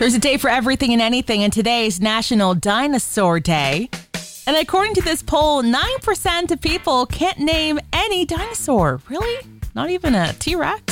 There's a day for everything and anything, and today is National Dinosaur Day. And according to this poll, 9% of people can't name any dinosaur. Really? Not even a T-Rex?